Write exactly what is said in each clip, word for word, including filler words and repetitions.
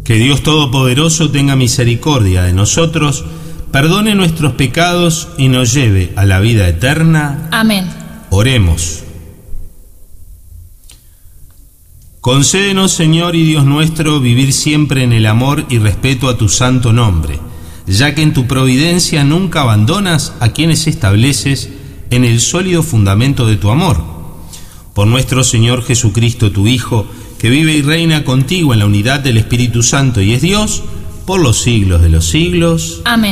Que Dios Todopoderoso tenga misericordia de nosotros, perdone nuestros pecados y nos lleve a la vida eterna. Amén. Oremos. Concédenos, Señor y Dios nuestro, vivir siempre en el amor y respeto a tu santo nombre, ya que en tu providencia nunca abandonas a quienes estableces en el sólido fundamento de tu amor. Por nuestro Señor Jesucristo, tu Hijo, que vive y reina contigo en la unidad del Espíritu Santo y es Dios, por los siglos de los siglos. Amén.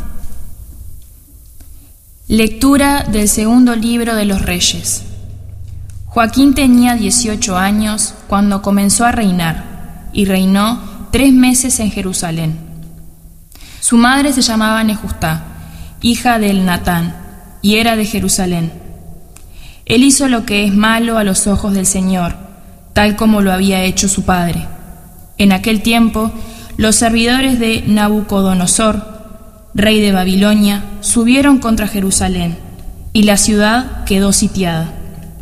Lectura del segundo libro de los Reyes. Joaquín tenía dieciocho años cuando comenzó a reinar, y reinó tres meses en Jerusalén. Su madre se llamaba Nejustá, hija de Elnatán, y era de Jerusalén. Él hizo lo que es malo a los ojos del Señor, tal como lo había hecho su padre. En aquel tiempo, los servidores de Nabucodonosor, rey de Babilonia, subieron contra Jerusalén, y la ciudad quedó sitiada.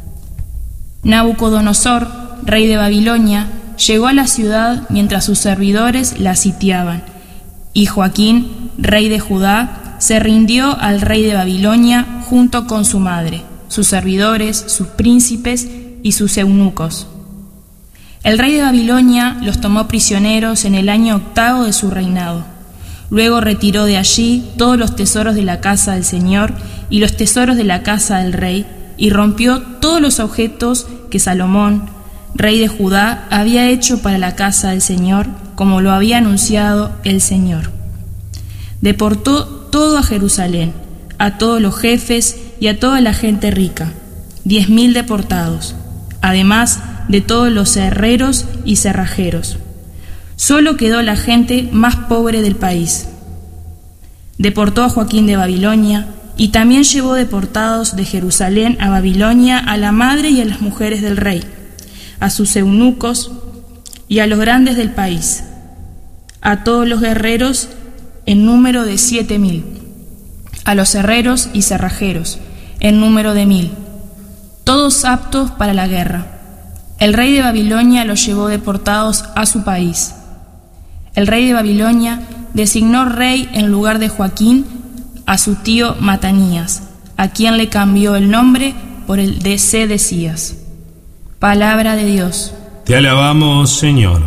Nabucodonosor, rey de Babilonia, llegó a la ciudad mientras sus servidores la sitiaban, y Joaquín, rey de Judá, se rindió al rey de Babilonia junto con su madre, sus servidores, sus príncipes y sus eunucos. El rey de Babilonia los tomó prisioneros en el año octavo de su reinado. Luego retiró de allí todos los tesoros de la casa del Señor y los tesoros de la casa del rey, y rompió todos los objetos que Salomón, rey de Judá, había hecho para la casa del Señor, como lo había anunciado el Señor. Deportó todo a Jerusalén, a todos los jefes y a toda la gente rica, diez mil deportados, además de todos los herreros y cerrajeros. Solo quedó la gente más pobre del país. Deportó a Joaquín de Babilonia, y también llevó deportados de Jerusalén a Babilonia a la madre y a las mujeres del rey, a sus eunucos y a los grandes del país, a todos los guerreros en número de siete mil, a los herreros y cerrajeros en número de mil, todos aptos para la guerra. El rey de Babilonia los llevó deportados a su país. El rey de Babilonia designó rey en lugar de Joaquín a su tío Matanías, a quien le cambió el nombre por el de Sedecías. Palabra de Dios. Te alabamos, Señor.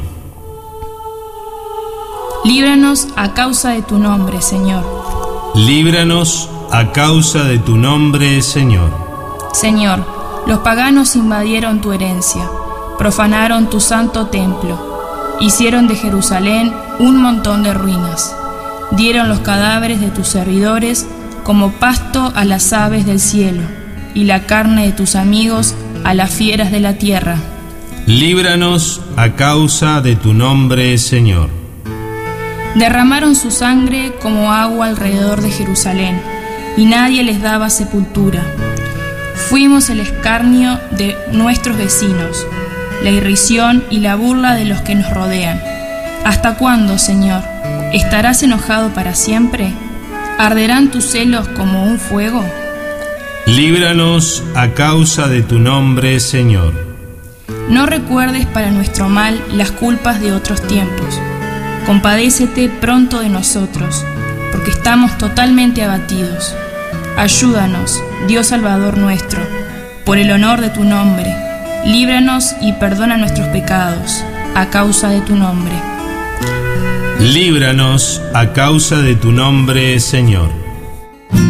Líbranos a causa de tu nombre, Señor. Líbranos a causa de tu nombre, Señor. Señor, los paganos invadieron tu herencia, profanaron tu santo templo, hicieron de Jerusalén un montón de ruinas. Dieron los cadáveres de tus servidores como pasto a las aves del cielo, y la carne de tus amigos a las fieras de la tierra. Líbranos a causa de tu nombre, Señor. Derramaron su sangre como agua alrededor de Jerusalén, y nadie les daba sepultura. Fuimos el escarnio de nuestros vecinos, la irrisión y la burla de los que nos rodean. ¿Hasta cuándo, Señor? ¿Estarás enojado para siempre? ¿Arderán tus celos como un fuego? Líbranos a causa de tu nombre, Señor. No recuerdes para nuestro mal las culpas de otros tiempos. Compadécete pronto de nosotros, porque estamos totalmente abatidos. Ayúdanos, Dios Salvador nuestro, por el honor de tu nombre. Líbranos y perdona nuestros pecados, a causa de tu nombre. Líbranos a causa de tu nombre, Señor.